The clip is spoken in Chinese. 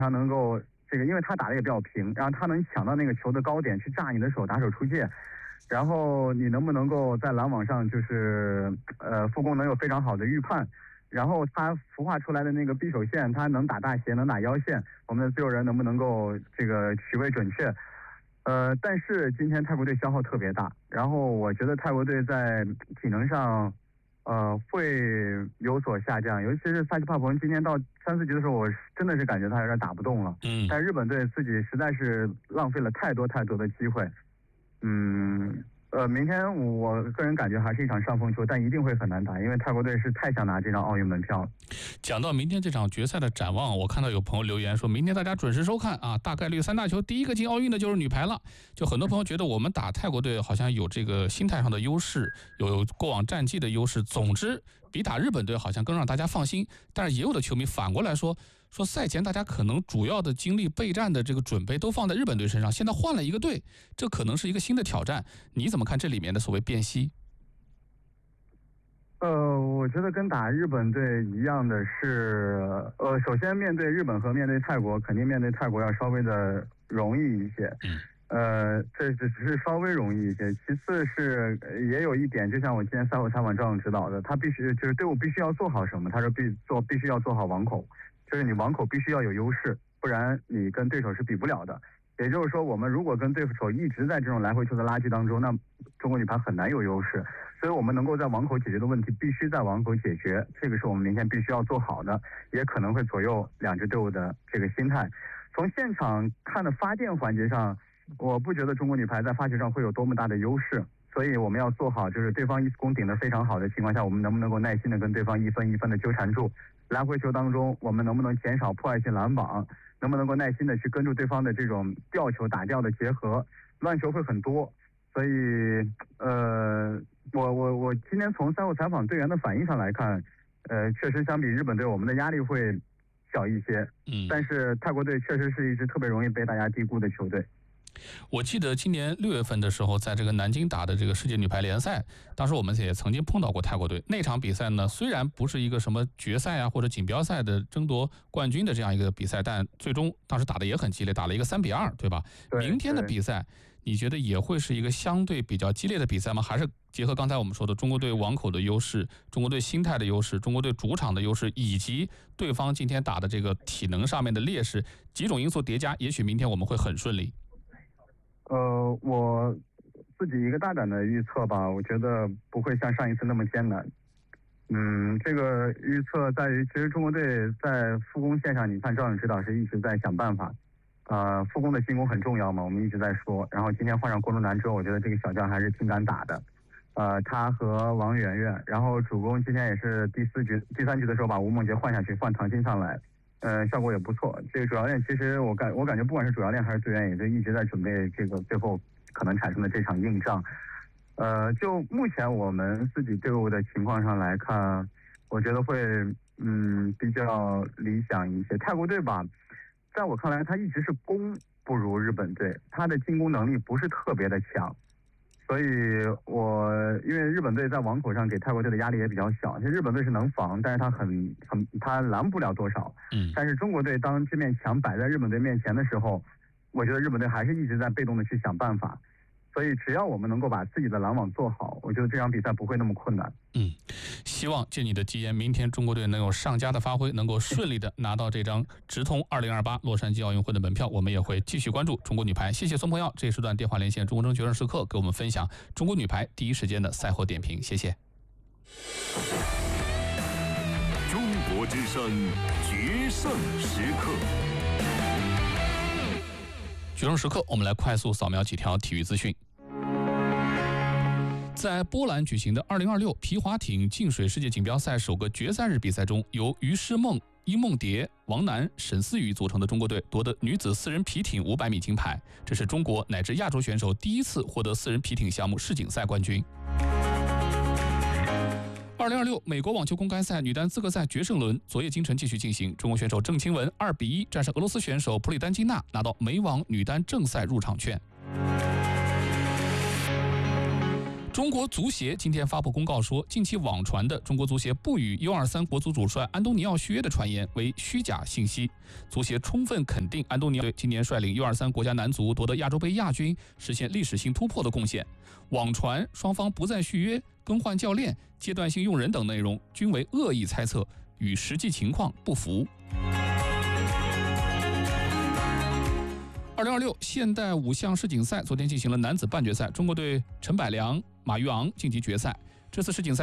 他能够因为他打的也比较平，然后他能抢到那个球的高点去炸你的手，打手出界。然后你能不能够在拦网上副攻能有非常好的预判，然后他孵化出来的那个匕首线，他能打大斜，能打腰线，我们的自由人能不能够取位准确？但是今天泰国队消耗特别大，然后我觉得泰国队在体能上会有所下降，尤其是萨奇帕彭今天到3、4局的时候，我真的是感觉他有点打不动了。但日本队自己实在是浪费了太多的机会。明天我个人感觉还是一场上风球，但一定会很难打，因为泰国队是太想拿这张奥运门票了。 讲到明天这场决赛的展望，我看到有朋友留言说，明天大家准时收看啊，大概率3大球第一个进奥运的就是女排了。就很多朋友觉得我们打泰国队好像有这个心态上的优势，有过往战绩的优势，总之比打日本队好像更让大家放心。但是也有的球迷反过来说赛前大家可能主要的精力备战的这个准备都放在日本队身上，现在换了一个队，这可能是一个新的挑战。你怎么看这里面的所谓辨析？ 我觉得跟打日本队一样的是，首先面对日本和面对泰国，肯定面对泰国要稍微的容易一些。这只是稍微容易一些。其次是也有一点，就像我今天赛后采访赵勇指导的，他必须就是队伍必须要做好什么？他说必须要做好网口，就是你网口必须要有优势，不然你跟对手是比不了的。也就是说，我们如果跟对手一直在这种来回球的拉锯当中，那中国女排很难有优势。所以我们能够在网口解决的问题，必须在网口解决，这个是我们明天必须要做好的，也可能会左右两支队伍的这个心态。从现场看的发电环节上，我不觉得中国女排在发球上会有多么大的优势，所以我们要做好，就是对方一攻顶得非常好的情况下，我们能不能够耐心的跟对方一分一分的纠缠住，来回球当中我们能不能减少破坏性拦网，能不能够耐心的去跟住对方的这种吊球打吊的结合，乱球会很多。所以我今天从赛后采访队员的反应上来看，确实相比日本队我们的压力会小一些，但是泰国队确实是一支特别容易被大家低估的球队。 我记得今年6月份的时候，在这个南京打的这个世界女排联赛，当时我们也曾经碰到过泰国队。那场比赛呢，虽然不是一个什么决赛啊或者锦标赛的争夺冠军的这样一个比赛，但最终当时打的也很激烈，打了一个3-2，对吧？明天的比赛，你觉得也会是一个相对比较激烈的比赛吗？还是结合刚才我们说的中国队网口的优势、中国队心态的优势、中国队主场的优势，以及对方今天打的这个体能上面的劣势，几种因素叠加，也许明天我们会很顺利？ 我自己一个大胆的预测吧，我觉得不会像上一次那么艰难。这个预测在于，其实中国队在复攻线上，你看赵勇指导是一直在想办法。复攻的进攻很重要嘛，我们一直在说。然后今天换上郭路南之后，我觉得这个小将还是挺敢打的。他和王媛媛，然后主攻今天也是第3局的时候把吴梦洁换下去，换唐鑫上来。效果也不错。这个主教练其实我感觉不管是主教练还是队员，也就一直在准备这个最后可能产生的这场硬仗。就目前我们自己队伍的情况上来看，我觉得会比较理想一些。泰国队吧，在我看来，他一直是攻不如日本队，他的进攻能力不是特别的强。所以因为日本队在网口上给泰国队的压力也比较小，其实日本队是能防，但是他拦不了多少。但是中国队当这面墙摆在日本队面前的时候，我觉得日本队还是一直在被动的去想办法。所以只要我们能够把自己的拦网做好，我觉得这场比赛不会那么困难。 希望借你的吉言，明天中国队能有上佳的发挥，能够顺利的拿到这张直通2028洛杉矶奥运会的门票。我们也会继续关注中国女排。谢谢孙鹏耀这一时段电话连线中国争决胜时刻，给我们分享中国女排第一时间的赛后点评。谢谢。 中国之声决胜时刻。 决胜时刻，我们来快速扫描几条体育资讯。在波兰举行的2026皮划艇净水世界锦标赛首个决赛日比赛中，由于诗梦、殷梦蝶、王楠、沈思雨组成的中国队夺得女子4人皮艇500米金牌，这是中国乃至亚洲选手第一次获得4人皮艇项目世锦赛冠军。2026美国网球公开赛女单资格赛决胜轮昨夜今晨继续进行，中国选手郑钦文2-1战胜俄罗斯选手普里丹金娜，拿到美网女单正赛入场券。 中国足协今天发布公告说，近期网传的中国足协不与 U23 国足主帅安东尼奥续约的传言为虚假信息。足协充分肯定安东尼奥今年率领 U23 国家男足夺得亚洲杯亚军，实现历史性突破的贡献。网传双方不再续约、更换教练、阶段性用人等内容均为恶意猜测，与实际情况不符。2026现代5项世锦赛昨天进行了男子半决赛，中国队陈百良、马育昂晋级决赛。这次世锦赛